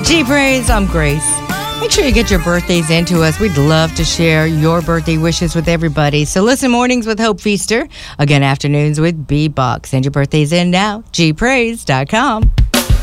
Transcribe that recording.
G Praise, I'm Grace. Make sure you get your birthdays into us. We'd love to share your birthday wishes with everybody. So listen mornings with Hope Feaster. Again, afternoons with B-Box. Send your birthdays in now. gpraise.com.